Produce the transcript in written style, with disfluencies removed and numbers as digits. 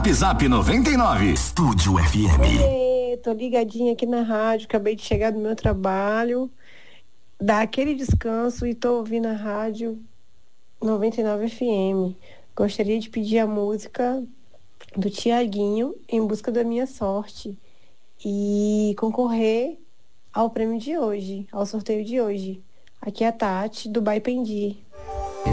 Zap 99. Estúdio FM. Tô ligadinha aqui na rádio, acabei de chegar do meu trabalho, dar aquele descanso e tô ouvindo a rádio 99 FM. Gostaria de pedir a música do Tiaguinho, Em Busca da Minha Sorte, e concorrer ao prêmio de hoje, ao sorteio de hoje. Aqui é a Tati, do Baipendi.